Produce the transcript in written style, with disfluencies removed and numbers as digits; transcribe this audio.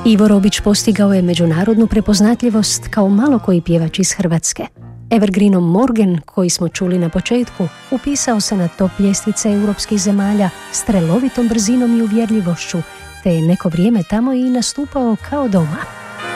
Ivo Robić postigao je međunarodnu prepoznatljivost kao malo koji pjevač iz Hrvatske. Evergreenom Morgan, koji smo čuli na početku, upisao se na top ljestvice europskih zemalja s strelovitom brzinom i uvjerljivošću, te je neko vrijeme tamo i nastupao kao doma.